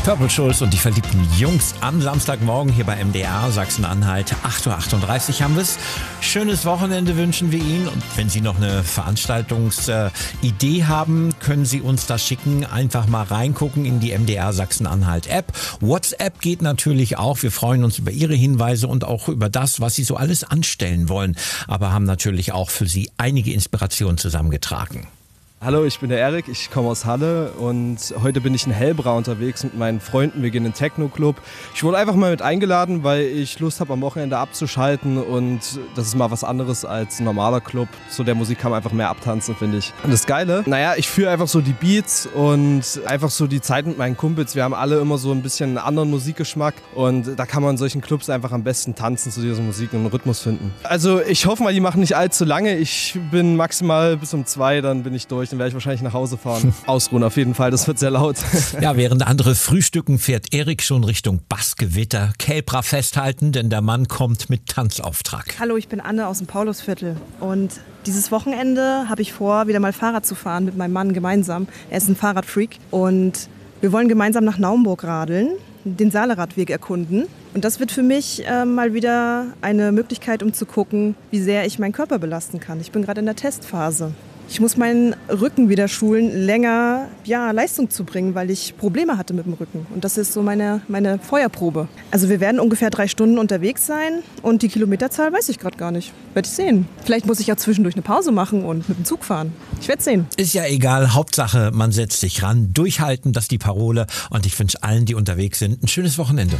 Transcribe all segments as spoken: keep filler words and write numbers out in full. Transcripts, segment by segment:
Purple Schulz und die verliebten Jungs am Samstagmorgen hier bei M D R Sachsen-Anhalt. acht Uhr achtunddreißig haben wir es. Schönes Wochenende wünschen wir Ihnen. Und wenn Sie noch eine Veranstaltungsidee haben, können Sie uns das schicken. Einfach mal reingucken in die M D R Sachsen-Anhalt App. WhatsApp geht natürlich auch. Wir freuen uns über Ihre Hinweise und auch über das, was Sie so alles anstellen wollen. Aber haben natürlich auch für Sie einige Inspirationen zusammengetragen. Hallo, ich bin der Erik, ich komme aus Halle und heute bin ich in Helbra unterwegs mit meinen Freunden. Wir gehen in den Techno-Club. Ich wurde einfach mal mit eingeladen, weil ich Lust habe, am Wochenende abzuschalten und das ist mal was anderes als ein normaler Club. So der Musik kann man einfach mehr abtanzen, finde ich. Und das Geile, naja, ich führe einfach so die Beats und einfach so die Zeit mit meinen Kumpels. Wir haben alle immer so ein bisschen einen anderen Musikgeschmack und da kann man in solchen Clubs einfach am besten tanzen zu dieser Musik und einen Rhythmus finden. Also ich hoffe mal, die machen nicht allzu lange. Ich bin maximal bis um zwei, dann bin ich durch. Dann werde ich wahrscheinlich nach Hause fahren. Ausruhen auf jeden Fall, das wird sehr laut. Ja, während andere frühstücken, fährt Erik schon Richtung Bassgewitter. Kelbra festhalten, denn der Mann kommt mit Tanzauftrag. Hallo, ich bin Anne aus dem Paulusviertel und dieses Wochenende habe ich vor, wieder mal Fahrrad zu fahren mit meinem Mann gemeinsam. Er ist ein Fahrradfreak und wir wollen gemeinsam nach Naumburg radeln, den Saaleradweg erkunden. Und das wird für mich äh, mal wieder eine Möglichkeit, um zu gucken, wie sehr ich meinen Körper belasten kann. Ich bin gerade in der Testphase. Ich muss meinen Rücken wieder schulen, länger ja, Leistung zu bringen, weil ich Probleme hatte mit dem Rücken. Und das ist so meine, meine Feuerprobe. Also wir werden ungefähr drei Stunden unterwegs sein und die Kilometerzahl weiß ich gerade gar nicht. Werde ich sehen. Vielleicht muss ich ja zwischendurch eine Pause machen und mit dem Zug fahren. Ich werde sehen. Ist ja egal, Hauptsache man setzt sich ran. Durchhalten, das ist die Parole. Und ich wünsche allen, die unterwegs sind, ein schönes Wochenende.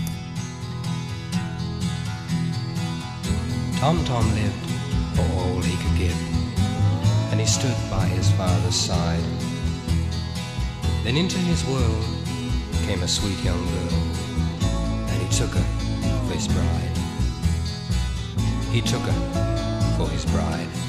Tom Tom lived for all he could give, and he stood by his father's side. Then into his world came a sweet young girl, and he took her for his bride. He took her for his bride.